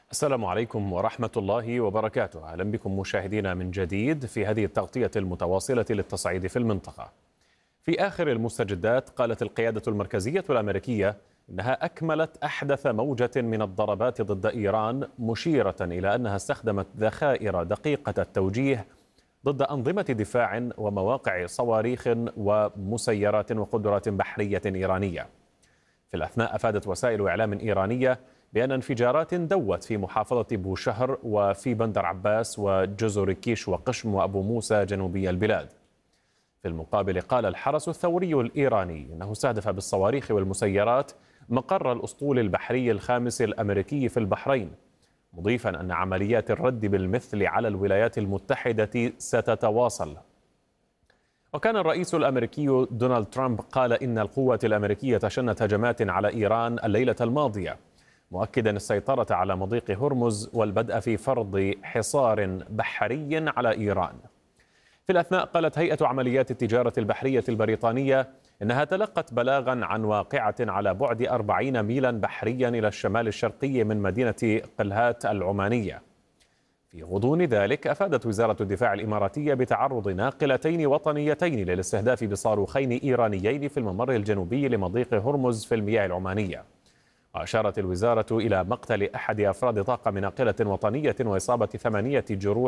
السلام عليكم ورحمة الله وبركاته. أهلا بكم مشاهدينا من جديد في هذه التغطية المتواصلة للتصعيد في المنطقة. في آخر المستجدات قالت القيادة المركزية الأمريكية إنها أكملت أحدث موجة من الضربات ضد إيران، مشيرة إلى أنها استخدمت ذخائر دقيقة التوجيه ضد أنظمة دفاع ومواقع صواريخ ومسيرات وقدرات بحرية إيرانية. في الأثناء أفادت وسائل إعلام إيرانية بأن انفجارات دوت في محافظة بوشهر وفي بندر عباس وجزر كيش وقشم وأبو موسى جنوبي البلاد. في المقابل قال الحرس الثوري الإيراني إنه استهدف بالصواريخ والمسيرات مقر الأسطول البحري الخامس الأمريكي في البحرين، مضيفا أن عمليات الرد بالمثل على الولايات المتحدة ستتواصل. وكان الرئيس الأمريكي دونالد ترامب قال إن القوات الأمريكية شنت هجمات على إيران الليلة الماضية، مؤكدا السيطرة على مضيق هرمز والبدء في فرض حصار بحري على إيران. في الأثناء قالت هيئة عمليات التجارة البحرية البريطانية إنها تلقت بلاغا عن واقعة على بعد 40 ميلا بحريا إلى الشمال الشرقي من مدينة قلهات العمانية. في غضون ذلك أفادت وزارة الدفاع الإماراتية بتعرض ناقلتين وطنيتين للاستهداف بصاروخين إيرانيين في الممر الجنوبي لمضيق هرمز في المياه العمانية. وأشارت الوزارة إلى مقتل أحد أفراد طاقم ناقلة وطنية وإصابة ثمانية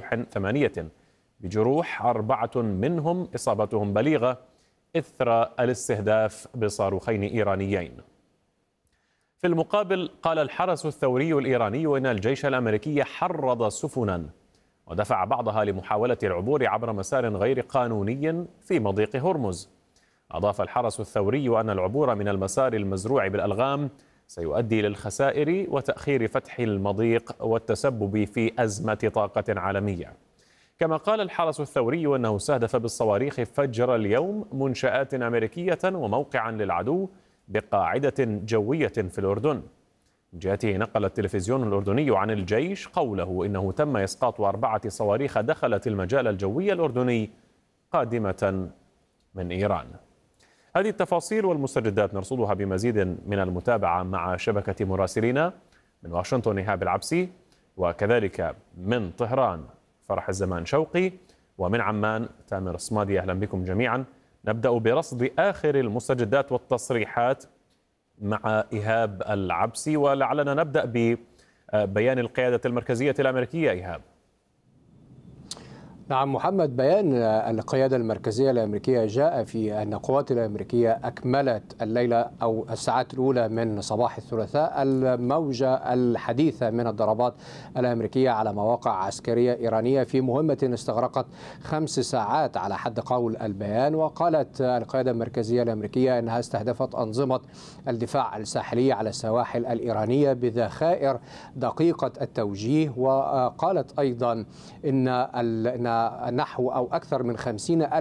بجروح 4 منهم إصابتهم بليغة إثر الاستهداف بصاروخين إيرانيين. في المقابل قال الحرس الثوري الإيراني إن الجيش الأمريكي حرض سفنا ودفع بعضها لمحاولة العبور عبر مسار غير قانوني في مضيق هرمز. أضاف الحرس الثوري أن العبور من المسار المزروع بالألغام سيؤدي للخسائر وتأخير فتح المضيق والتسبب في أزمة طاقة عالمية. كما قال الحرس الثوري أنه استهدف بالصواريخ فجر اليوم منشآت أمريكية وموقعا للعدو بقاعدة جوية في الأردن. من جهته نقل التلفزيون الأردني عن الجيش قوله إنه تم إسقاط 4 صواريخ دخلت المجال الجوي الأردني قادمة من إيران. هذه التفاصيل والمستجدات نرصدها بمزيد من المتابعة مع شبكة مراسلين من واشنطن إيهاب العبسي، وكذلك من طهران فرح الزمان شوقي، ومن عمان تامر الصمادي. أهلا بكم جميعا. نبدأ برصد آخر المستجدات والتصريحات مع إيهاب العبسي، ولعلنا نبدأ ببيان القيادة المركزية الأمريكية. إيهاب. نعم محمد، بيان القيادة المركزية الأمريكية جاء في أن القوات الأمريكية أكملت الليلة أو الساعات الأولى من صباح الثلاثاء الموجة الحديثة من الضربات الأمريكية على مواقع عسكرية إيرانية في مهمة استغرقت 5 ساعات على حد قول البيان. وقالت القيادة المركزية الأمريكية أنها استهدفت أنظمة الدفاع الساحلي على السواحل الإيرانية بذخائر دقيقة التوجيه. وقالت أيضا إن نحو أو أكثر من 50,000